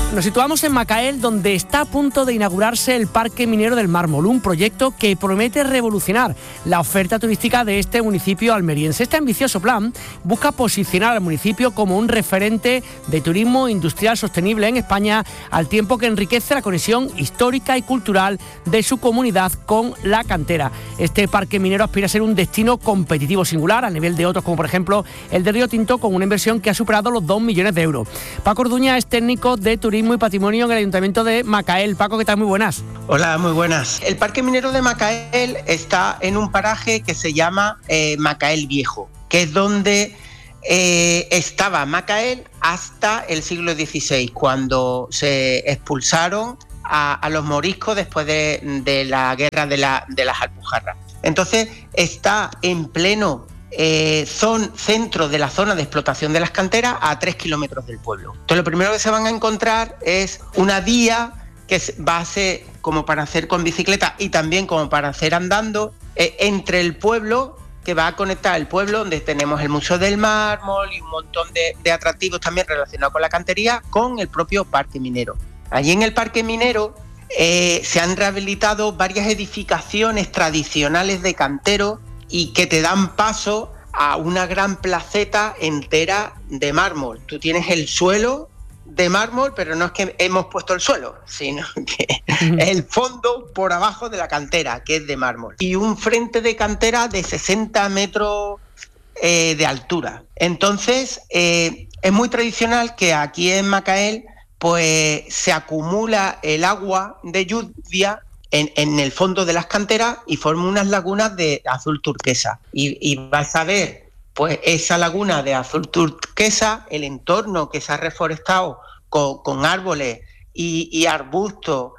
Nos situamos en Macael, donde está a punto de inaugurarse el Parque Minero del Mármol, un proyecto que promete revolucionar la oferta turística de este municipio almeriense. Este ambicioso plan busca posicionar al municipio como un referente de turismo industrial sostenible en España, al tiempo que enriquece la conexión histórica y cultural de su comunidad con la cantera. Este parque minero aspira a ser un destino competitivo singular al nivel de otros, como por ejemplo el de Río Tinto, con una inversión que ha superado los 2 millones de euros. Paco Orduña es técnico de turismo y patrimonio en el Ayuntamiento de Macael. Paco, ¿qué tal? Muy buenas. Hola, muy buenas. El Parque Minero de Macael está en un paraje que se llama Macael Viejo, que es donde estaba Macael hasta el siglo XVI, cuando se expulsaron a los moriscos después de la guerra de las Alpujarras. Entonces está en pleno centro de la zona de explotación de las canteras, a 3 kilómetros del pueblo. Entonces lo primero que se van a encontrar es una vía que va a ser como para hacer con bicicleta y también como para hacer andando, entre el pueblo, que va a conectar el pueblo, donde tenemos el Museo del Mármol y un montón de atractivos también relacionados con la cantería, con el propio Parque Minero. Allí en el Parque Minero se han rehabilitado varias edificaciones tradicionales de canteros y que te dan paso a una gran placeta entera de mármol. Tú tienes el suelo de mármol, pero no es que hemos puesto el suelo, sino que es el fondo por abajo de la cantera, que es de mármol. Y un frente de cantera de 60 metros de altura. Entonces, es muy tradicional que aquí en Macael pues se acumula el agua de lluvia en el fondo de las canteras y forma unas lagunas de azul turquesa. Y vas a ver pues esa laguna de azul turquesa, el entorno que se ha reforestado con árboles y arbustos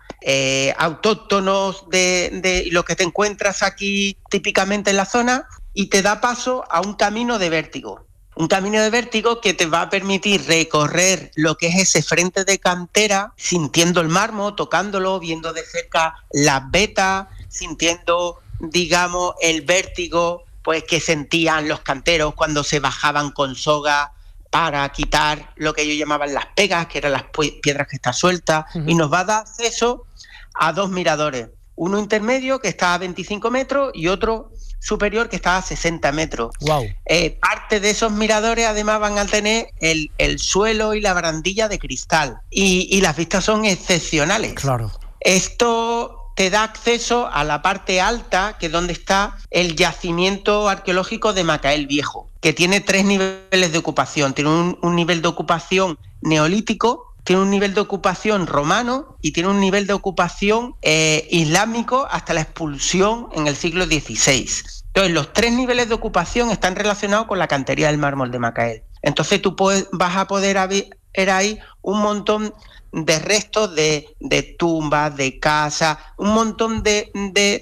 autóctonos de lo que te encuentras aquí típicamente en la zona, y te da paso a un camino de vértigo. Un camino de vértigo que te va a permitir recorrer lo que es ese frente de cantera, sintiendo el mármol, tocándolo, viendo de cerca las vetas, sintiendo, digamos, el vértigo pues que sentían los canteros cuando se bajaban con soga para quitar lo que ellos llamaban las pegas, que eran las piedras que están sueltas, y nos va a dar acceso a 2 miradores. Uno intermedio, que está a 25 metros, y otro superior, que está a 60 metros. Wow. Parte de esos miradores además van a tener el suelo y la barandilla de cristal, y las vistas son excepcionales. Claro. Esto te da acceso a la parte alta, que es donde está el yacimiento arqueológico de Macael Viejo, que tiene 3 niveles de ocupación. Tiene un nivel de ocupación neolítico, tiene un nivel de ocupación romano y tiene un nivel de ocupación islámico hasta la expulsión en el siglo XVI. Entonces, los 3 niveles de ocupación están relacionados con la cantería del mármol de Macael. Entonces, tú vas a poder ver ahí un montón de restos de tumbas, de casas, un montón de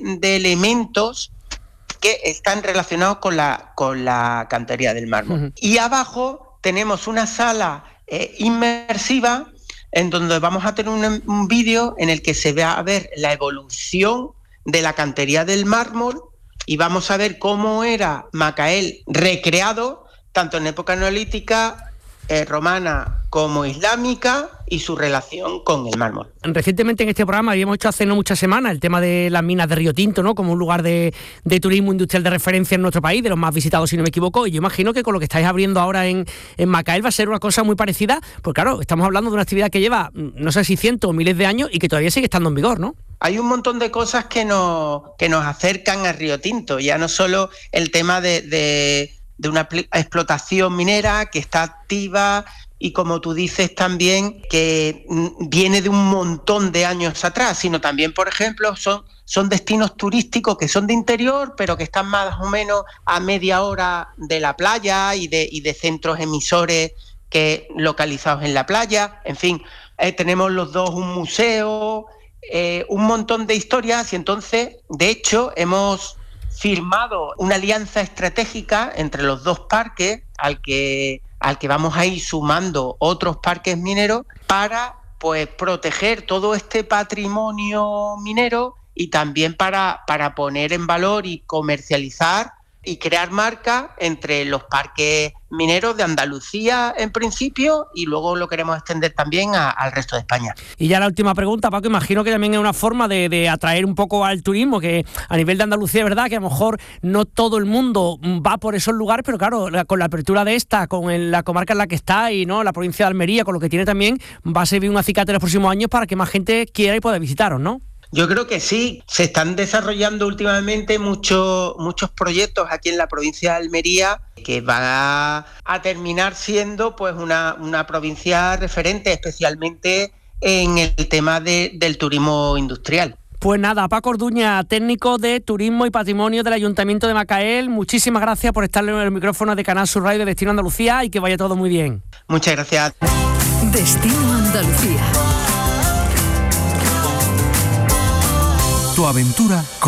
elementos que están relacionados con la cantería del mármol. Uh-huh. Y abajo tenemos una sala inmersiva, en donde vamos a tener un vídeo en el que se va a ver la evolución de la cantería del mármol, y vamos a ver cómo era Macael recreado tanto en época neolítica, romana como islámica, y su relación con el mármol. Recientemente en este programa habíamos hecho hace no muchas semanas el tema de las minas de Río Tinto, ¿no?, como un lugar de turismo industrial de referencia en nuestro país, de los más visitados si no me equivoco, y yo imagino que con lo que estáis abriendo ahora en Macael va a ser una cosa muy parecida, porque claro, estamos hablando de una actividad que lleva no sé si cientos o miles de años y que todavía sigue estando en vigor, ¿no? Hay un montón de cosas que nos acercan a Río Tinto, ya no solo el tema de una explotación minera que está activa, y como tú dices también, que viene de un montón de años atrás, sino también, por ejemplo, son destinos turísticos que son de interior, pero que están más o menos a media hora de la playa y de centros emisores que localizados en la playa. En fin, tenemos los dos un museo, un montón de historias, y entonces, de hecho, hemos firmado una alianza estratégica entre los dos parques, al que vamos a ir sumando otros parques mineros para pues proteger todo este patrimonio minero, y también para poner en valor y comercializar y crear marca entre los parques mineros de Andalucía en principio, y luego lo queremos extender también al resto de España. Y ya la última pregunta, Paco, imagino que también es una forma de atraer un poco al turismo, que a nivel de Andalucía es verdad que a lo mejor no todo el mundo va por esos lugares, pero claro, con la apertura de esta, con la comarca en la que está y no la provincia de Almería, con lo que tiene también, va a servir un acicate en los próximos años para que más gente quiera y pueda visitaros, ¿no? Yo creo que sí, se están desarrollando últimamente muchos proyectos aquí en la provincia de Almería que van a terminar siendo pues una provincia referente, especialmente en el tema del turismo industrial. Pues nada, Paco Orduña, técnico de Turismo y Patrimonio del Ayuntamiento de Macael, muchísimas gracias por estar en el micrófono de Canal Sur Radio de Destino Andalucía y que vaya todo muy bien. Muchas gracias. Destino Andalucía. Tu aventura